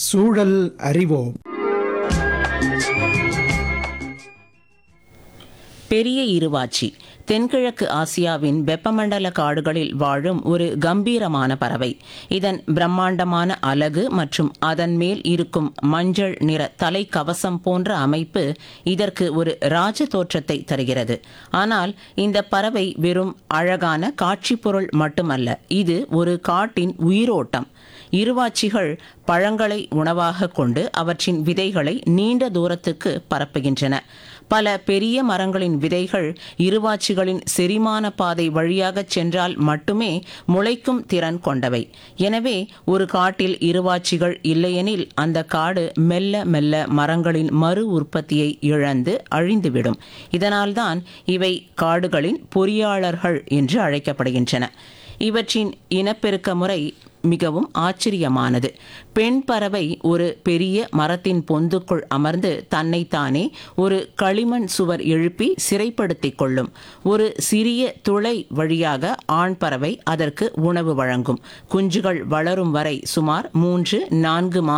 சூழல் அறிவோம். பெரிய இருவாச்சி தென்கிழக்கு ஆசியாவின் வெப்பமண்டல காடுகளில் வாழும் ஒரு கம்பீரமான பறவை. இதன் பிரம்மாண்டமான அலகு மற்றும் அதன் மேல் இருக்கும் மஞ்சள் நிற தலைக்கவசம் போன்ற அமைப்பு இதற்கு ஒரு ராஜ தோற்றத்தை தருகிறது. ஆனால் இந்த பறவை வெறும் அழகான காட்சிப் பொருள் மட்டுமல்ல, இது ஒரு காட்டின் உயிரோட்டம். இருவாச்சிகள் பழங்களை உணவாக கொண்டு அவற்றின் விதைகளை நீண்ட தூரத்துக்கு பரப்புகின்றன. பல பெரிய மரங்களின் விதைகள் இருவாச்சிகளின் செரிமான பாதை வழியாக சென்றால் மட்டுமே முளைக்கும் திறன் கொண்டவை. எனவே ஒரு காட்டில் இருவாச்சிகள் இல்லையெனில் அந்த காடு மெல்ல மெல்ல மரங்களின் மறு உற்பத்தியை இழந்து அழிந்துவிடும். இதனால்தான் இவை காடுகளின் பொறியாளர்கள் என்று அழைக்கப்படுகின்றன. இவற்றின் இனப்பெருக்க முறை மிகவும் ஆச்சரியமானது. பெண் பறவை ஒரு பெரிய மரத்தின் பொந்துக்குள் அமர்ந்து தன்னைத்தானே ஒரு களிமண் சுவர் எழுப்பி சிறைப்படுத்திக் கொள்ளும். ஒரு சிறிய துளை வழியாக ஆண் பறவை அதற்கு உணவு வழங்கும். குஞ்சுகள் வளரும் வரை சுமார் 3-4